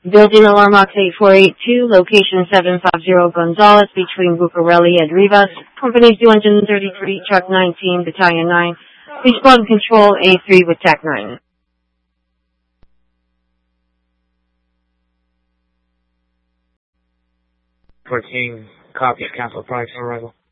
Building Alarmox 8482, location 750 Gonzales between Bucareli and Rivas. Company 233, Truck 19, Battalion 9. Please plug control A3 with Tech 9. 14, copy, cancel price for arrival.